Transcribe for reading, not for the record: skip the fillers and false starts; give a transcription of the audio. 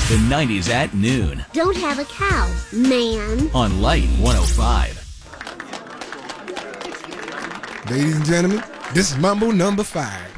The 90s at noon. Don't have a cow, man. On Light 105. Ladies and gentlemen, this is Mambo number 5.